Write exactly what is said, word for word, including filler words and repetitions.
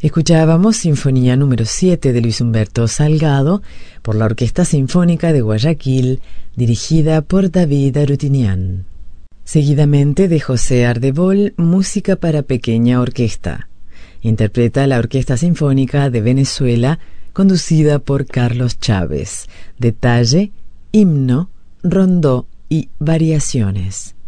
Escuchábamos Sinfonía número siete de Luis Humberto Salgado por la Orquesta Sinfónica de Guayaquil, dirigida por David Arutinian. Seguidamente de José Ardebol, Música para pequeña orquesta. Interpreta la Orquesta Sinfónica de Venezuela, conducida por Carlos Chávez. Detalle, himno, rondó y variaciones.